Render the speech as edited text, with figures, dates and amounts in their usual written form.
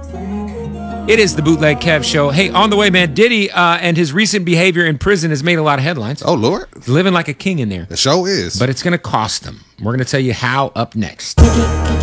It is the Bootleg Kev Show. Hey, on the way, man, Diddy and his recent behavior in prison has made a lot of headlines. Oh, Lord. Living like a king in there. The show is. But it's going to cost him. We're going to tell you how up next.